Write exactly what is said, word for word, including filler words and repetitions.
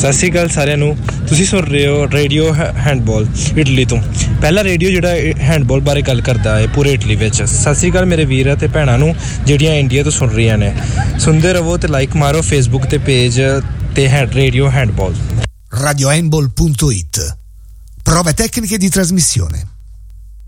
ਸਤਿ ਸ਼੍ਰੀ ਅਕਾਲ ਸਾਰਿਆਂ ਨੂੰ। ਤੁਸੀਂ ਸੁਣ ਰਹੇ ਹੋ ਰੇਡੀਓ ਹੈਂਡਬਾਲ ਇਟਲੀ ਤੋਂ, ਪਹਿਲਾ ਰੇਡੀਓ ਜਿਹੜਾ ਹੈਂਡਬਾਲ ਬਾਰੇ ਗੱਲ ਕਰਦਾ ਹੈ ਪੂਰੇ ਇਟਲੀ ਵਿੱਚ। ਸਤਿ ਸ਼੍ਰੀ ਅਕਾਲ ਮੇਰੇ ਵੀਰ ਅਤੇ ਭੈਣਾਂ ਨੂੰ ਜਿਹੜੀਆਂ ਇੰਡੀਆ ਤੋਂ ਸੁਣ ਰਹੀਆਂ ਨੇ। ਸੁਣਦੇ ਰਹੋ ਤੇ ਲਾਈਕ ਮਾਰੋ ਫੇਸਬੁੱਕ ਤੇ ਪੇਜ ਤੇ radio handball. radiohandball punto it. Prove tecniche di trasmissione.